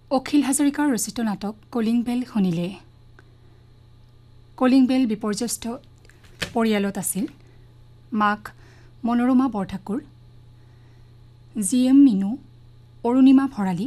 অখিল হাজৰিকাৰ ৰচিত নাটক কলিং বেল শুনিলে। কলিং বেল বিপৰ্যস্ত পৰিয়ালত আছিল মাক মনোৰমা বৰঠাকুৰ, জি এম মিনু, অৰুণিমা ভৰালী